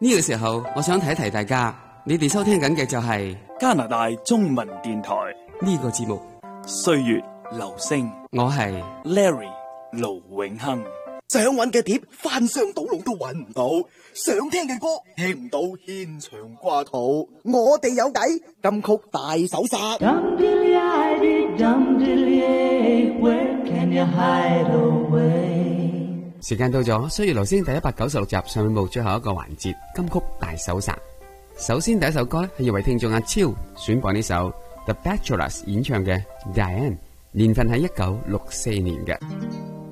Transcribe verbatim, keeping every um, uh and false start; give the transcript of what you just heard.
呢個時候，我想提一提大家，你哋收聽緊嘅就係加拿大中文電台呢個節目 《歲月留聲》， 我係 Larry 盧永亨。 想揾嘅碟翻箱倒籠都揾唔到，想聽嘅歌聽唔到，牽腸掛肚。我哋有計，金曲大搜殺。 時間到咗，歲月留聲第一百九十六集上半部最後一個環節，金曲大搜殺。首先第一首歌咧係要為聽眾阿超選播呢首 The Bachelors 演唱嘅 Diane， 年份係一九六四年嘅。